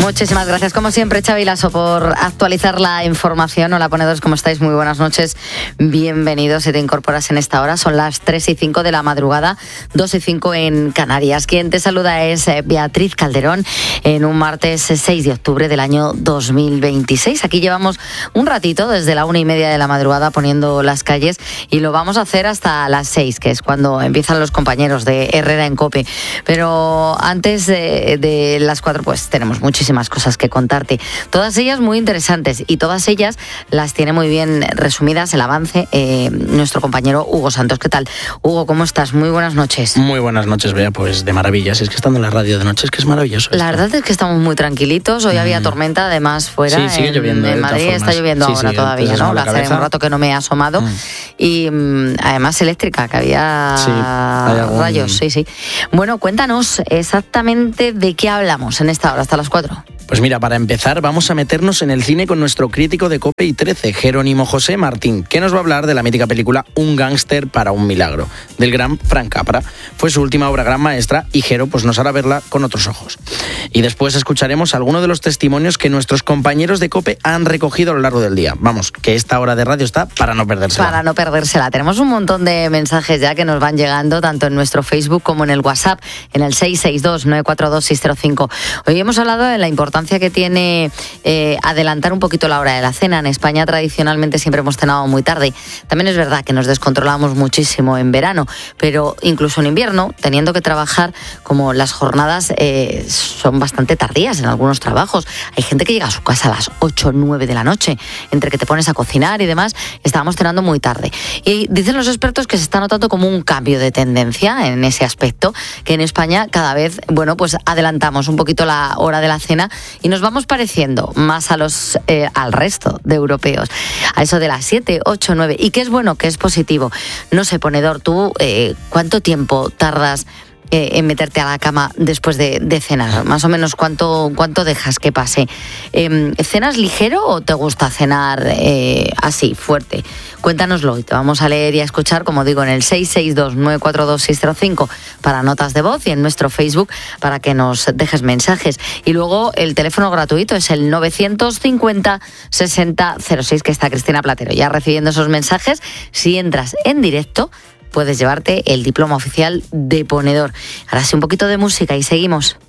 Muchísimas gracias, como siempre, Xavi Lasso, por actualizar la información. Hola, ponedores, ¿cómo estáis? Muy buenas noches, bienvenidos. Si te incorporas en esta hora, son las 3:05 de la madrugada, 2:05 en Canarias. Quien te saluda es Beatriz Calderón en un martes 6 de octubre del año 2026. Aquí llevamos un ratito, desde la 1:30 de la madrugada, poniendo las calles, y lo vamos a hacer hasta las 6, que es cuando empiezan los compañeros de Herrera en COPE. Pero antes de las 4, pues tenemos muchísimas cosas que contarte, todas ellas muy interesantes, y todas ellas las tiene muy bien resumidas el avance nuestro compañero Hugo Santos. ¿Qué tal, Hugo? ¿Cómo estás? Muy buenas noches. Muy buenas noches, Bea, pues de maravillas. Es que estando en la radio de noche es que es maravilloso. La verdad es que estamos muy tranquilitos. Hoy había tormenta, además, fuera. Sí, sigue lloviendo. En Madrid está lloviendo ahora todavía, ¿no? Hace un rato que no me he asomado. Y además eléctrica, que había rayos. Sí. Bueno, cuéntanos exactamente de qué hablamos en esta hora, hasta las 4. Pues mira, para empezar vamos a meternos en el cine con nuestro crítico de COPE y 13, Jerónimo José Martín, que nos va a hablar de la mítica película Un gángster para un milagro, del gran Frank Capra. Fue su última obra gran maestra y Jero pues nos hará verla con otros ojos. Y después escucharemos algunos de los testimonios que nuestros compañeros de COPE han recogido a lo largo del día. Vamos, que esta hora de radio está para no perdérsela. Para no perdérsela. Tenemos un montón de mensajes ya que nos van llegando, tanto en nuestro Facebook como en el WhatsApp, en el 662-942-605. Hoy hemos hablado de la importancia que tiene adelantar un poquito la hora de la cena. En España tradicionalmente siempre hemos cenado muy tarde. También es verdad que nos descontrolamos muchísimo en verano, pero incluso en invierno, teniendo que trabajar, como las jornadas son bastante tardías en algunos trabajos. Hay gente que llega a su casa a las 8 o 9 de la noche. Entre que te pones a cocinar y demás, estábamos cenando muy tarde. Y dicen los expertos que se está notando como un cambio de tendencia en ese aspecto, que en España cada vez, pues adelantamos un poquito la hora de la cena y nos vamos pareciendo más al resto de europeos, a eso de las 7, 8, 9. Y que es bueno, que es positivo. No sé, ponedor, tú, ¿cuánto tiempo tardas en meterte a la cama después de cenar? Más o menos, ¿cuánto dejas que pase? ¿Cenas ligero o te gusta cenar así, fuerte? Cuéntanoslo y te vamos a leer y a escuchar, como digo, en el 662-942-605 para notas de voz, y en nuestro Facebook para que nos dejes mensajes. Y luego el teléfono gratuito es el 950-6006, que está Cristina Platero ya recibiendo esos mensajes. Si entras en directo, puedes llevarte el diploma oficial de ponedor. Ahora sí, un poquito de música y seguimos.